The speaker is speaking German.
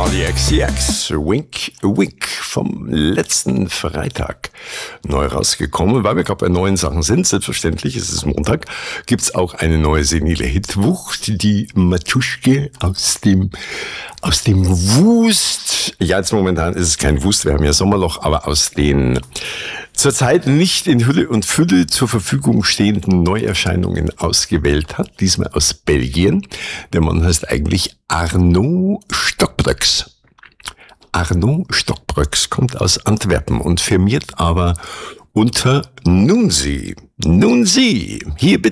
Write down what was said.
Charlie XCX, Wink Wink, vom letzten Freitag neu rausgekommen. Weil wir gerade bei neuen Sachen sind, selbstverständlich, es ist Montag, gibt's auch eine neue senile Hitwucht, die Matuschke aus dem Wust. Ja, jetzt momentan ist es kein Wust, wir haben ja Sommerloch, aber aus den zurzeit nicht in Hülle und Fülle zur Verfügung stehenden Neuerscheinungen ausgewählt hat. Diesmal aus Belgien. Der Mann heißt eigentlich Arnaud Stokbröks. Arnaud Stokbröks kommt aus Antwerpen und firmiert aber unter Nunzi. Nunzi, hier bitte.